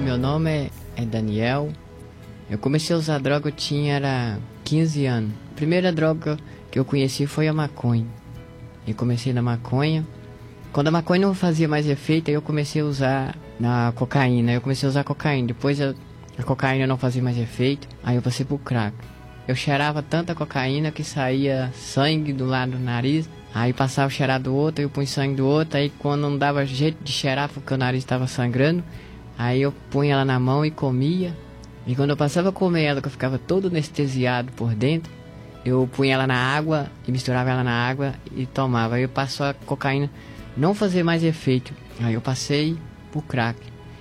Meu nome é Daniel. Eu comecei a usar droga, eu tinha 15 anos. A primeira droga que eu conheci foi a maconha. Eu comecei na maconha. Quando a maconha não fazia mais efeito, aí eu comecei a usar na cocaína. Eu comecei a usar cocaína. Depois a cocaína não fazia mais efeito, aí eu passei pro crack. Eu cheirava tanta cocaína que saía sangue do lado do nariz. Aí passava o cheirar do outro, eu punha sangue do outro. Aí quando não dava jeito de cheirar porque o nariz estava sangrando, aí eu punha ela na mão e comia. E quando eu passava a comer ela, que eu ficava todo anestesiado por dentro, eu punha ela na água e misturava ela na água e tomava. Aí eu passou a cocaína não fazer mais efeito. Aí eu passei pro crack.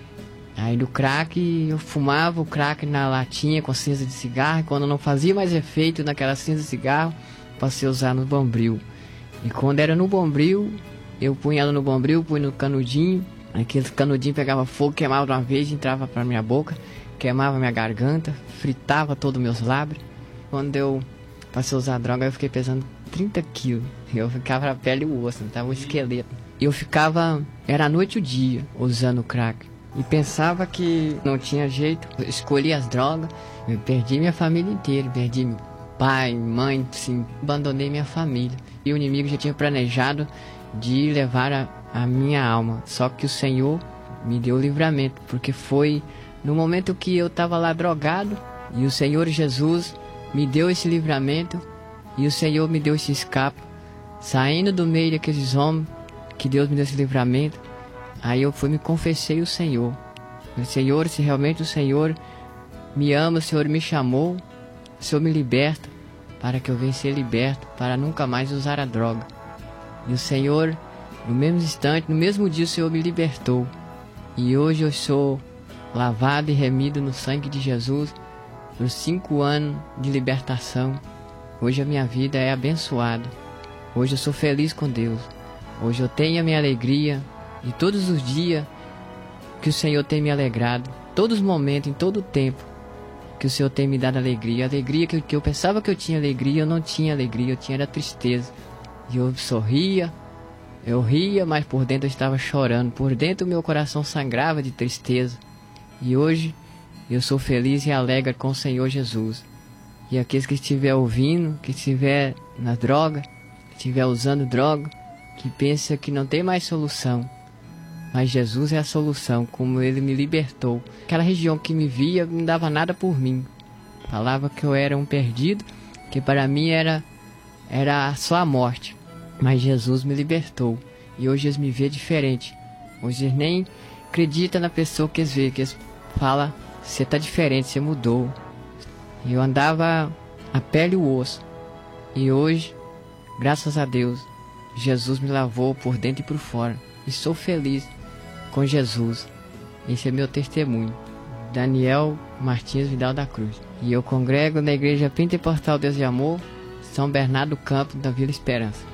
Aí do crack eu fumava o crack na latinha com cinza de cigarro. E quando não fazia mais efeito naquela cinza de cigarro, passei a usar no bombril. E quando era no bombril, eu punha ela no bombril, punha no canudinho. Aquele canudinho pegava fogo, queimava de uma vez, entrava pra minha boca, queimava minha garganta, fritava todos os meus lábios. Quando eu passei a usar droga, eu fiquei pesando 30 quilos. Eu ficava a pele e o osso, tava o esqueleto. Eu ficava, era a noite e o dia, usando crack. E pensava que não tinha jeito. Eu escolhi as drogas, eu perdi minha família inteira, perdi meu pai, mãe, assim, abandonei minha família. E o inimigo já tinha planejado de levar a minha alma. Só que o Senhor me deu o livramento, porque foi no momento que eu estava lá drogado, e o Senhor Jesus me deu esse livramento, e o Senhor me deu esse escape, saindo do meio daqueles homens, que Deus me deu esse livramento. Aí eu fui me confessei o Senhor. O Senhor, se realmente o Senhor me ama, o Senhor me chamou, o Senhor me liberta, para que eu venha ser liberto, para nunca mais usar a droga. E o Senhor, no mesmo instante, no mesmo dia, o Senhor me libertou. E hoje eu sou lavado e remido no sangue de Jesus, por 5 anos de libertação. Hoje a minha vida é abençoada. Hoje eu sou feliz com Deus. Hoje eu tenho a minha alegria. E todos os dias que o Senhor tem me alegrado, todos os momentos, em todo o tempo, que o Senhor tem me dado alegria. Alegria que eu pensava que eu tinha alegria, eu não tinha alegria, eu tinha era tristeza. E eu sorria, eu ria, mas por dentro eu estava chorando. Por dentro o meu coração sangrava de tristeza. E hoje eu sou feliz e alegre com o Senhor Jesus. E aqueles que estiver ouvindo, que estiver na droga, que estiver usando droga, que pensa que não tem mais solução, mas Jesus é a solução, como Ele me libertou. Aquela região que me via não dava nada por mim. Falava que eu era um perdido, que para mim era só a morte. Mas Jesus me libertou. E hoje eles me veem diferente. Hoje eles nem acreditam na pessoa que eles veem, que eles falam, você está diferente, você mudou. E eu andava a pele e o osso. E hoje, graças a Deus, Jesus me lavou por dentro e por fora. E sou feliz com Jesus. Esse é meu testemunho. Daniel Martins Vidal da Cruz. E eu congrego na Igreja Pentecostal Deus de Amor, São Bernardo do Campo, da Vila Esperança.